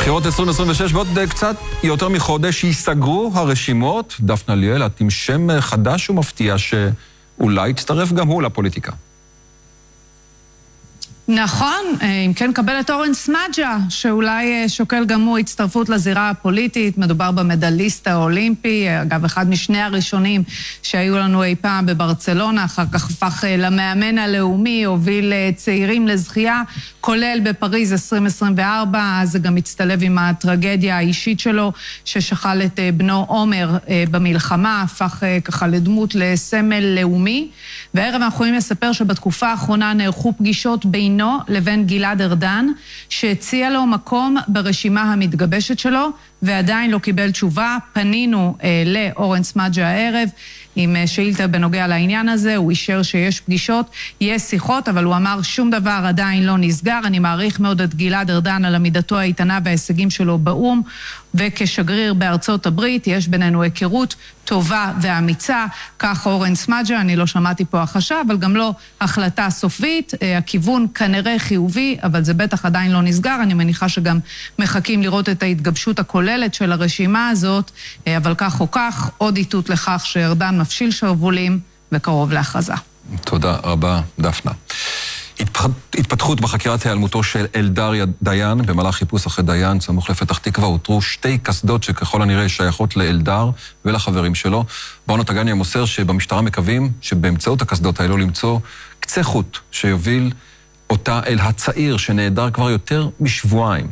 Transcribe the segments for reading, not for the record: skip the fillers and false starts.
בחירות 2026 בעוד קצת יותר מחודש ייסגרו הרשימות. דפנה ליאל, את עם שם חדש ומפתיע שאולי יצטרף גם הוא לפוליטיקה. נכון, אם כן קבל את אורן סמדג'ה, שאולי שוקל גם הוא הצטרפות לזירה הפוליטית. מדובר במדליסט האולימפי, אגב, אחד משני הראשונים שהיו לנו אי פעם בברצלונה, אחר כך הפך למאמן הלאומי, הוביל צעירים לזכייה, כולל בפריז 2024, אז זה גם מצטלב עם הטרגדיה האישית שלו, ששכל את בנו עומר במלחמה, הפך ככה לדמות לסמל לאומי. והערב אנחנו יכולים לספר שבתקופה האחרונה נערכו פגישות בינו לבין גלעד ארדן, שהציע לו מקום ברשימה המתגבשת שלו, ועדיין לא קיבל תשובה. פנינו לאורן סמדג'ה הערב עם שאילתה בנוגע לעניין הזה, הוא אישר שיש פגישות, יש שיחות, אבל הוא אמר שום דבר עדיין לא נסגר. אני מעריך מאוד את גלעד ארדן על עמידתו האיתנה וההישגים שלו באום, וכשגריר בארצות הברית יש בינינו היכרות טובה ואמיצה, כך אורן סמדג'ה. אני לא שמעתי פה החשב, אבל גם לא החלטה סופית, הכיוון כנראה חיובי, אבל זה בטח עדיין לא נסגר. אני מניחה שגם מחכים לראות את ההתגבשות הכוללת של הרשימה הזאת, אבל כך או כך, עוד איתות לכך שארדן מפשיל שרוולים וקרוב להכרזה. תודה רבה, דפנה. התפתחות בחקירת היעלמותו של אלדר דיין. במהלך חיפוש אחרי דיין סמוך לפתח תקווה אותרו 2 קסדות שככל הנראה שייכות לאלדר ולחברים שלו. ברונו טגניה מוסר שבמשטרה מקווים שבאמצעות הקסדות האלו למצוא קצה חוט שיוביל אותה אל הצעיר שנעדר כבר יותר משבועיים.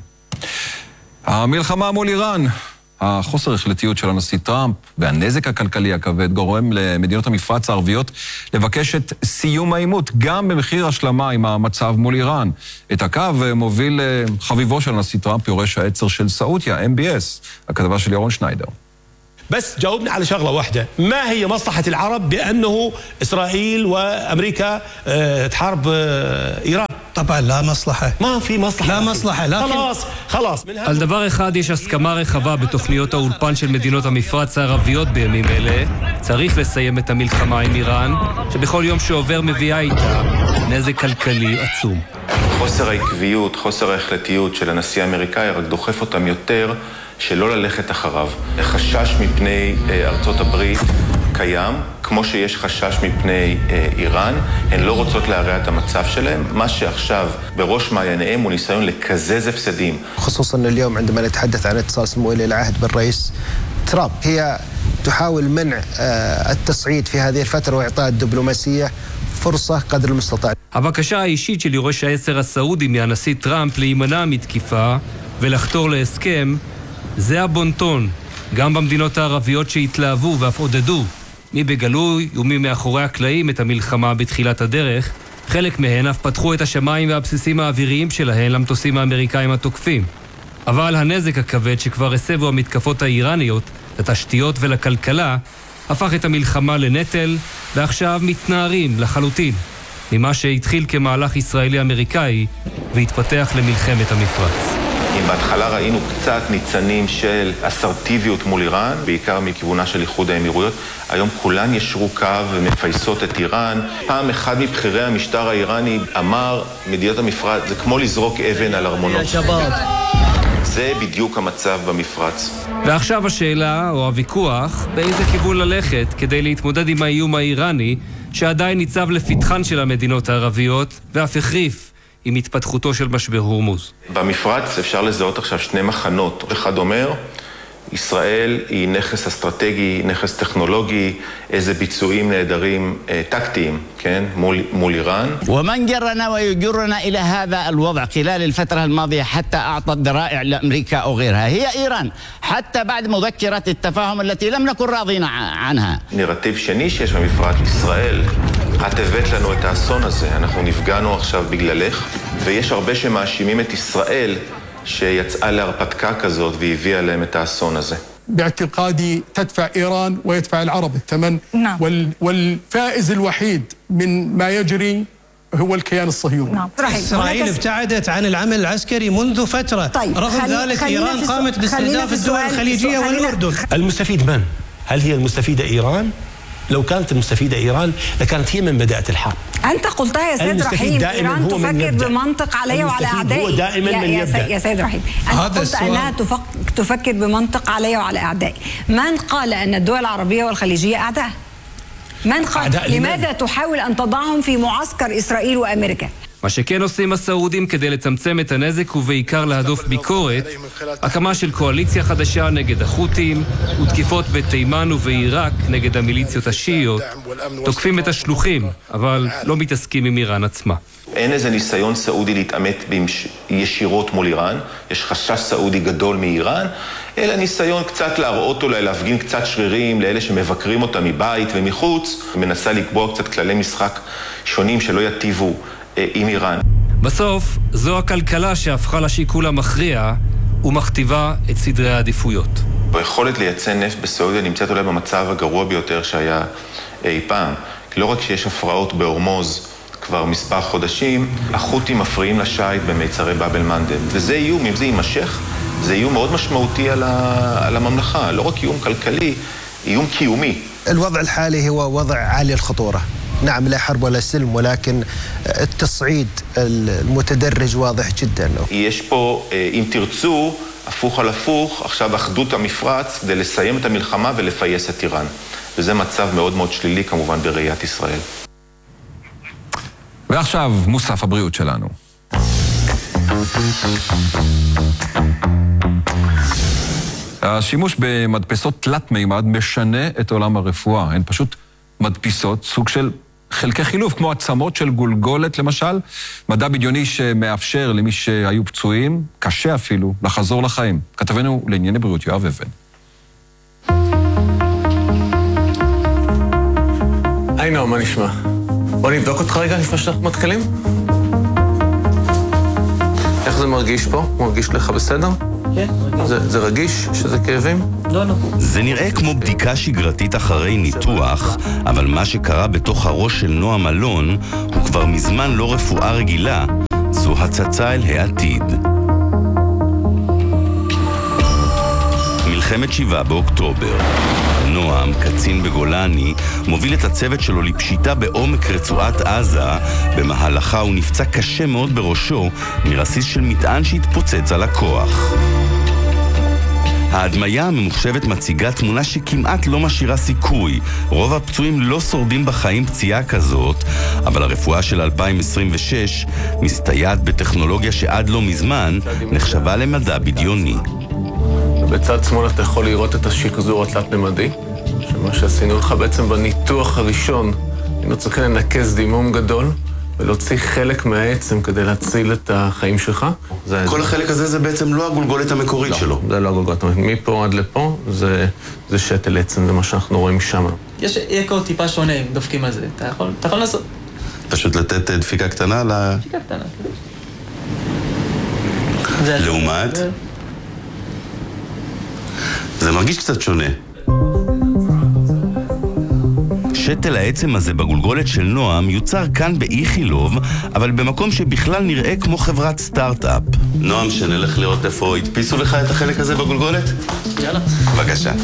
המלחמה מול איראן, החוסר החלטיות של הנשיא טראמפ והנזק הכלכלי הכבד גורם למדינות המפרץ הערביות לבקש את סיום העימות, גם במחיר השלמה עם המצב מול איראן. את הקו מוביל חביבו של הנשיא טראמפ, יורש העצר של סעודיה, MBS, הכתבה של ירון שניידר. بس جاوبنا على شغلة واحدة، ما هي مصلحة العرب بأنه إسرائيل وأمريكا تحارب إيران؟ طبعا لا مصلحة. ما في مصلحة. لا مصلحة. خلاص. על דבר אחד יש הסכמה רחבה בתוכניות האולפן של מדינות המפרץ הערביות בימים אלה. צריך לסיים את המלחמה עם איראן, שבכל יום שעובר מביאה איתה נזק כלכלי עצום. חוסר העקביות, חוסר ההחלטיות של הנשיא האמריקאי רק דוחף אותם יותר שלא ללכת אחריו. חשש מפני ארצות הברית קיים, כמו שיש חשש מפני איראן. הן לא רוצות להרע את המצב שלהם. מה שעכשיו בראש מעייניהם הוא ניסיון לקזז הפסדים. خصوصا اليوم عندما نتحدث عن اتصال سمو ولي العهد بالرئيس ترامب، هي تحاول منع التصعيد في هذه الفترة وإعطاء الدبلوماسية فرصة قدر المستطاع. הבקשה האישית של יורש העצר הסעודי מהנשיא טראמפ להימנע מתקיפה ולחתור להסכם, זה הבונטון, גם במדינות הערביות שהתלהבו ואף עודדו, מי בגלוי ומי מאחורי הקלעים, את המלחמה בתחילת הדרך. חלק מהן אף פתחו את השמיים והבסיסים האוויריים שלהן למטוסים האמריקאים התוקפים. אבל הנזק הכבד שכבר הסבו המתקפות האיראניות לתשתיות ולכלכלה, הפך את המלחמה לנטל, ועכשיו מתנערים לחלוטין ממה שהתחיל כמהלך ישראלי-אמריקאי והתפתח למלחמת המפרץ. אם בהתחלה ראינו קצת ניצנים של אסרטיביות מול איראן, בעיקר מכיוונה של איחוד האמירויות, היום כולן ישרו קו ומפייסות את איראן. פעם אחד מבחירי המשטר האיראני אמר, מדינות המפרץ זה כמו לזרוק אבן על ארמונות. זה בדיוק המצב במפרץ. ועכשיו השאלה, או הוויכוח, באיזה כיוון ללכת כדי להתמודד עם האיום האיראני, שעדיין ניצב לפתחן של המדינות הערביות, ואף החריף עם התפתחותו של משבר הורמוז. במפרץ אפשר לזהות עכשיו 2 מחנות. אחד אומר, ישראל היא נכס אסטרטגי, נכס טכנולוגי, איזה ביצועים נהדרים טקטיים, כן, מול איראן. ومن جرنا ويجرنا إلى هذا الوضع خلال الفترة الماضية حتى أعطت ذرائع لأمريكا أو غيرها هي إيران حتى بعد مذكرة التفاهم التي لم نكن راضين عنها. נרטיב שני שיש במפרץ, ישראל, את הבאת לנו את האסון הזה, אנחנו נפגענו עכשיו בגללך, ויש הרבה שמאשימים את ישראל שיצאה להרפתקה כזאת והביאה להם את האסון הזה. باعتقادي تدفع إيران ويدفع العرب الثمن. نعم. والفائز الوحيد من ما يجري هو الكيان الصهيوني. نعم. إسرائيل ابتعدت عن العمل العسكري منذ فترة. طيب. رغم ذلك إيران قامت باستهداف الدول الخليجية والأردن. المستفيد من؟ هل هي المستفيدة إيران لو كانت المستفيدة إيران لكانت هي من بدأت الحرب. أنت قلتها يا سيد رحيم، إيران تفكر بمنطق علي وعلى أعدائي. هو دائما من يبدأ. يا سيد رحيم، أنت قلت أنها تفكر بمنطق علي وعلى أعدائي. من قال أن الدول العربية والخليجية أعداء؟ من قال؟ لماذا تحاول أن תضعهم في معسكر إسرائيل وأمريكا؟ מה שכן עושים הסעודים כדי לצמצם את הנזק ובעיקר להדוף ביקורת, הקמה של קואליציה חדשה נגד החות'ים ותקיפות בתימן ובעיראק נגד המיליציות השיעיות. תוקפים את השלוחים, אבל לא מתעסקים עם איראן עצמה. אין איזה ניסיון סעודי להתעמת ישירות מול איראן, יש חשש סעודי גדול מאיראן, אלא ניסיון קצת להראות אולי, להפגין קצת שרירים לאלה שמבקרים אותה מבית ומחוץ, מנסה לקבוע קצת כללי משחק שונים שלא יטיבו עם איראן. בסוף, זו הכלכלה שהפכה לשיקול המכריע ומכתיבה את סדרי העדיפויות. היכולת לייצא נפט בסעודיה נמצאת אולי במצב הגרוע ביותר שהיה אי פעם. כי לא רק שיש הפרעות בהורמוז כבר מספר חודשים, החות'ים מפריעים לשייט במיצרי באב אל-מנדב. וזה איום, אם זה יימשך, זה איום מאוד משמעותי על הממלכה. לא רק איום כלכלי, איום קיומי. الوضع الحالي هو وضع عالي الخطورة. نعم لا حرب ولا سلم, ولكن التصعيد المتدرج واضح جدا. יש פה, אם תרצו, הפוך על הפוך, עכשיו אחדות המפרץ כדי לסיים את המלחמה ולפייס את איראן. וזה מצב מאוד מאוד שלילי כמובן בראיית ישראל. ועכשיו מוסף הבריאות שלנו. השימוש במדפסות תלת מימד משנה את עולם הרפואה. הן פשוט מדפיסות, סוג של חלקי חילוף, כמו עצמות של גולגולת למשל, מדע בדיוני שמאפשר למי שהיו פצועים, קשה אפילו, לחזור לחיים. כתבנו לענייני בריאות יואב אבן. היי נועם, מה נשמע? בוא נבדוק אותך רגע לפני שאנחנו מתחילים. איך זה מרגיש פה? מרגיש לך בסדר? כן, רגיש. זה רגיש שזה כאבים? לא. זה נראה כמו בדיקה שגרתית אחרי ניתוח, אבל מה שקרה בתוך הראש של נועם אלון הוא כבר מזמן לא רפואה רגילה, זו הצצה אל העתיד. מלחמת 7 באוקטובר. נועם, קצין בגולני, מוביל את הצוות שלו לפשיטה בעומק רצועת עזה. במהלכה הוא נפצע קשה מאוד בראשו מרסיס של מטען שהתפוצץ על הכוח. ההדמיה הממוחשבת מציגה תמונה שכמעט לא משאירה סיכוי. רוב הפצועים לא שורדים בחיים פציעה כזאת, אבל הרפואה של 2026 מסתייעת בטכנולוגיה שעד לא מזמן נחשבה למדע בדיוני. בצד שמאל אתה יכול לראות את השחזור התלת-ממדי, שמה שעשינו לך בעצם בניתוח הראשון, היינו צריכים לנקז דימום גדול ולהוציא חלק מהעצם כדי להציל את החיים שלך. כל החלק הזה זה בעצם לא הגולגולת המקורית שלו. זה לא הגולגולת המקורית. מפה עד לפה זה שתל עצם, זה מה שאנחנו רואים שם. יש אקו טיפה שונה אם דופקים על זה, אתה יכול לעשות. פשוט לתת דפיקה קטנה דפיקה קטנה. לעומת? זה מרגיש קצת שונה. שתל העצם הזה בגולגולת של נועם יוצר כאן באיכילוב, אבל במקום שבכלל נראה כמו חברת סטארט-אפ. נועם, שנלך לראות איפה הדפיסו לך את החלק הזה בגולגולת? יאללה. בבקשה.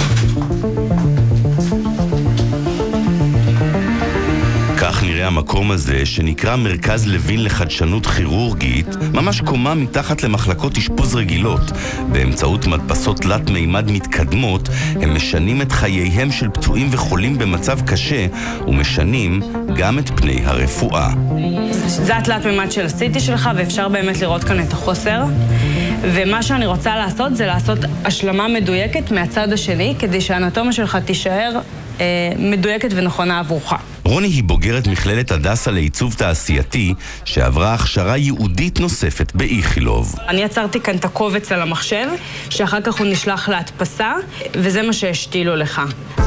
כך נראה המקום הזה שנקרא מרכז לוין לחדשנות כירורגית, ממש קומה מתחת למחלקות אשפוז רגילות. באמצעות מדפסות תלת מימד מתקדמות הם משנים את חייהם של פצועים וחולים במצב קשה ומשנים גם את פני הרפואה. זה התלת מימד של הסיטי שלך ואפשר באמת לראות כאן את החוסר, ומה שאני רוצה לעשות זה לעשות השלמה מדויקת מהצד השני כדי שהאנטומיה שלך תישאר מדויקת ונכונה עבורך. רוני היא בוגרת מכללת הדסה לעיצוב תעשייתי שעברה הכשרה ייעודית נוספת באיכילוב. אני יצרתי כאן את הקובץ על המחשב שאחר כך הוא נשלח להדפסה וזה מה שהשתילו לך.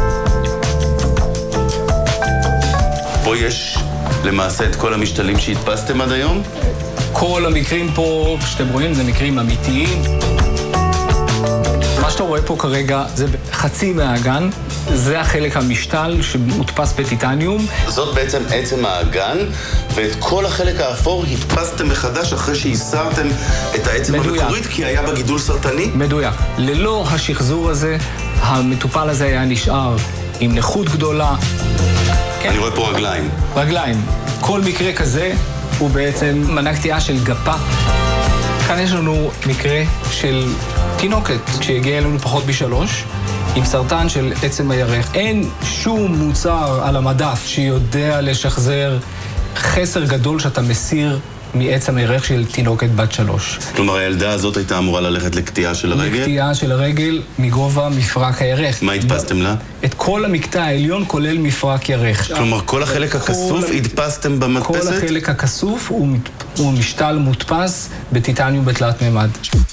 פה יש למעשה את כל המשתלים שהדפסתם עד היום? כל המקרים פה שאתם רואים זה מקרים אמיתיים. מה שאתה רואה פה כרגע זה חצי מהאגן, זה החלק המשתל שמודפס בטיטניום. זאת בעצם עצם האגן, ואת כל החלק האפור הדפסתם מחדש אחרי שהסרתם את העצם המקורית, כי היה בגידול סרטני? מדויק. ללא השחזור הזה, המטופל הזה היה נשאר עם נכות גדולה. אני רואה פה רגליים. רגליים. כל מקרה כזה הוא בעצם מנה קטיעה של גפה. כאן יש לנו מקרה של תינוקת, כשהגיע אלינו פחות ב3, עם סרטן של עצם הירך. אין שום מוצר על המדף שיודע לשחזר חסר גדול שאתה מסיר מעצם הירך של תינוקת בת 3. כלומר, הילדה הזאת הייתה אמורה ללכת לקטיעה של הרגל? לקטיעה של הרגל מגובה מפרק הירך. מה הדפסתם לה? את כל המקטע העליון כולל מפרק ירך. כלומר, כל החלק הכסוף הדפסתם במדפסת? כל החלק הכסוף הוא משתל מודפס בטיטניום בתלת מימד.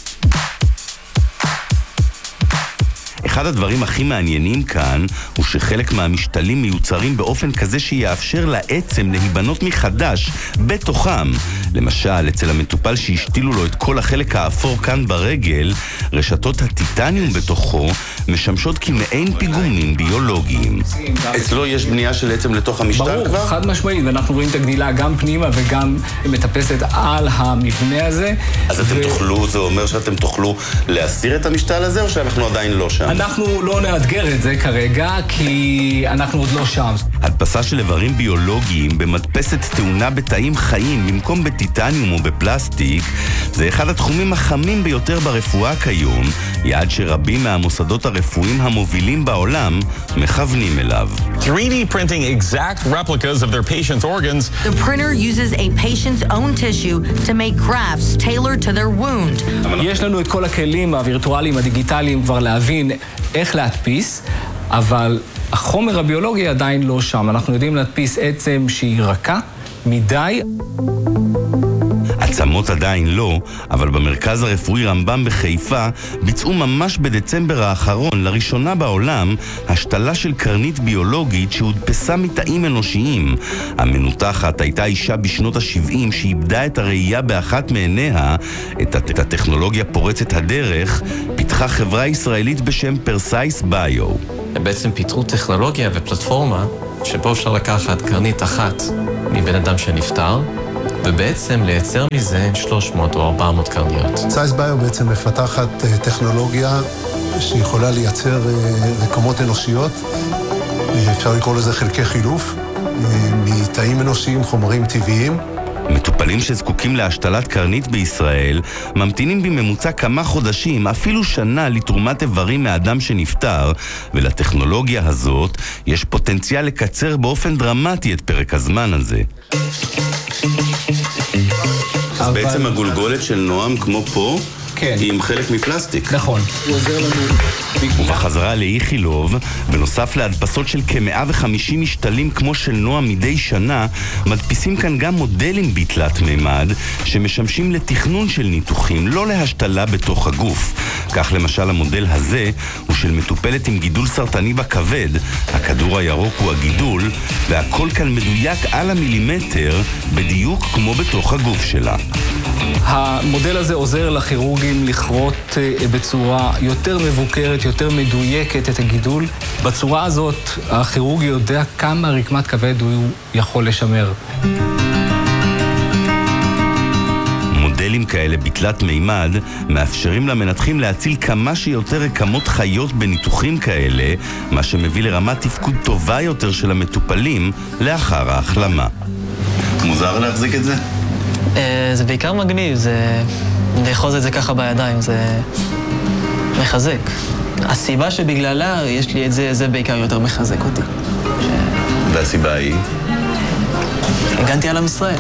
אחד הדברים הכי מעניינים כאן הוא שחלק מהמשתלים מיוצרים באופן כזה שיאפשר לעצם להיבנות מחדש בתוכם. למשל, אצל המטופל שהשתילו לו את כל החלק האפור כאן ברגל, רשתות הטיטניום בתוכו משמשות כמעין פיגומים ביולוגיים. אצלו יש בנייה של עצם לתוך המשתל כבר? ברור, חד משמעית, ואנחנו רואים את הגדילה גם פנימה וגם מטפסת על המבנה הזה. אז אתם תוכלו, זה אומר שאתם תוכלו להסיר את המשתל הזה או שאנחנו עדיין לא שם? אנחנו לא נאתגר את זה כרגע, כי אנחנו עוד לא שם. הדפסה של איברים ביולוגיים במדפסת טעונה בתאים חיים במקום בטיטניום או בפלסטיק זה אחד התחומים החמים ביותר ברפואה כיום, יעד שרבים מהמוסדות הרפואיים המובילים בעולם מכוונים אליו. 3D printing exact replicas of their patients' organs. The printer uses a patient's own tissue to make grafts tailored to their wound. יש לנו את כל הכלים הווירטואליים הדיגיטליים כבר להבין איך להדפיס, אבל החומר הביולוגי עדיין לא שם. אנחנו יודעים להדפיס עצם שהיא רכה מדי. עצמות עדיין לא, אבל במרכז הרפואי רמב"ם בחיפה ביצעו ממש בדצמבר האחרון לראשונה בעולם השתלה של קרנית ביולוגית שהודפסה מתאים אנושיים. המנותחת הייתה אישה בשנות ה-70 שאיבדה את הראייה באחת מעיניה. את הטכנולוגיה פורצת הדרך פיתחה חברה ישראלית בשם פרסייס ביו. הם בעצם פיתרו טכנולוגיה ופלטפורמה שבו אפשר לקחת קרנית אחת מבן אדם שנפטר ובעצם לייצר מזה 300 או 400 קרניות. פרסייס ביו בעצם מפתחת טכנולוגיה שיכולה לייצר רקמות אנושיות, אפשר לקרוא לזה חלקי חילוף, מתאים אנושיים, חומרים טבעיים. מטופלים שזקוקים להשתלת קרנית בישראל ממתינים בממוצע כמה חודשים, אפילו שנה, לתרומת איברים מאדם שנפטר, ולטכנולוגיה הזאת יש פוטנציאל לקצר באופן דרמטי את פרק הזמן הזה. אז בעצם הגולגולת של נועם כמו פה, כן. היא עם חלק מפלסטיק. נכון. הוא עוזר לנו. ובחזרה לאיכילוב, בנוסף להדפסות של כ-150 משתלים כמו של נועם מדי שנה, מדפיסים כאן גם מודלים בתלת מימד שמשמשים לתכנון של ניתוחים, לא להשתלה בתוך הגוף. כך למשל המודל הזה הוא של מטופלת עם גידול סרטני בכבד. הכדור הירוק הוא הגידול, והכל כאן מדויק על המילימטר, בדיוק כמו בתוך הגוף שלה. המודל הזה עוזר לכירורגים לכרות בצורה יותר מבוקרת, יותר מדויקת את הגידול. בצורה הזאת הכירורג יודע כמה רקמת כבד הוא יכול לשמר. מודלים כאלה בתלת מימד מאפשרים למנתחים להציל כמה שיותר רקמות חיות בניתוחים כאלה, מה שמביא לרמת תפקוד טובה יותר של המטופלים לאחר ההחלמה. מוזר להחזיק את זה? זה בעיקר מגניב, זה לאחוז את זה ככה בידיים, זה מחזק. הסיבה שבגללה יש לי את זה, זה בעיקר יותר מחזק אותי. והסיבה היא? הגנתי על עם ישראל.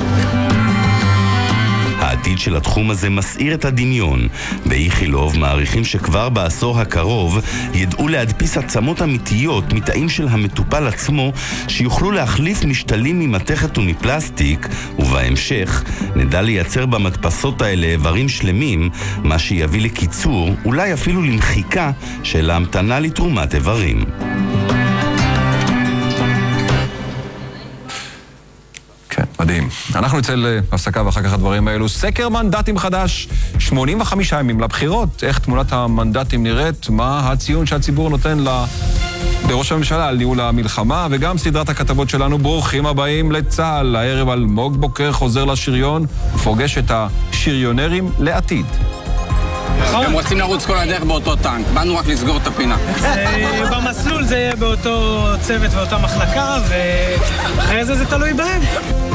העתיד של התחום הזה מסעיר את הדמיון. באיכילוב מעריכים שכבר בעשור הקרוב ידעו להדפיס עצמות אמיתיות מתאים של המטופל עצמו שיוכלו להחליף משתלים ממתכת ומפלסטיק, ובהמשך נדע לייצר במדפסות האלה איברים שלמים, מה שיביא לקיצור, אולי אפילו למחיקה של ההמתנה לתרומת איברים. מדהים. אנחנו נצא להפסקה ואחר כך הדברים האלו. סקר מנדטים חדש, 85 ימים לבחירות. איך תמונת המנדטים נראית? מה הציון שהציבור נותן לראש הממשלה על ניהול המלחמה? וגם סדרת הכתבות שלנו, ברוכים הבאים לצה"ל. הערב אלמוג בוקר חוזר לשריון ופוגש את השריונרים לעתיד. הם רוצים לרוץ כל הדרך באותו טנק, באנו רק לסגור את הפינה. במסלול זה יהיה באותו צוות ואותה מחלקה, ואחרי זה תלוי בהם.